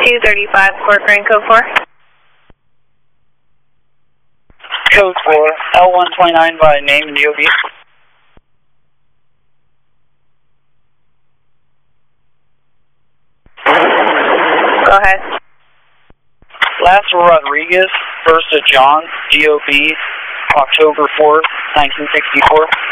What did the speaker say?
235, Court Green, code 4. Code 4, L129 by name and DOB. Go ahead. Last Rodriguez, first of John, DOB, October 4th, 1964.